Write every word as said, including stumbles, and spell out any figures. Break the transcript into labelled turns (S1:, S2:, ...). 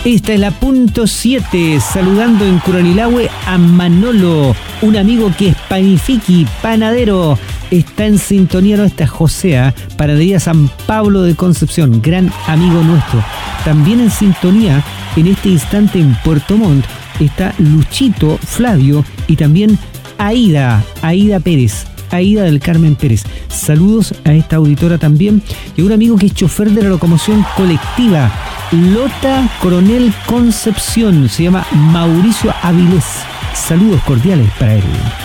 S1: Esta es la punto siete, saludando en Curanilahue a Manolo, un amigo que es panifiqui, panadero. Está en sintonía nuestra Josea, Panadería San Pablo de Concepción, gran amigo nuestro. También en sintonía, en este instante en Puerto Montt, está Luchito, Flavio y también Aida, Aida Pérez. Aida del Carmen Pérez. Saludos a esta auditora también y a un amigo que es chofer de la locomoción colectiva, Lota Coronel Concepción, se llama Mauricio Avilés. Saludos cordiales para él.